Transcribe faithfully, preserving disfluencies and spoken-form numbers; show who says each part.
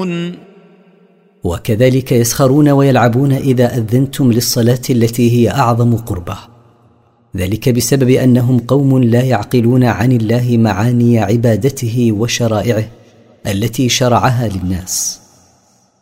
Speaker 1: يعملون.
Speaker 2: وكذلك يسخرون ويلعبون إذا أذنتم للصلاة التي هي أعظم قربة، ذلك بسبب أنهم قوم لا يعقلون عن الله معاني عبادته وشرائعه التي شرعها للناس.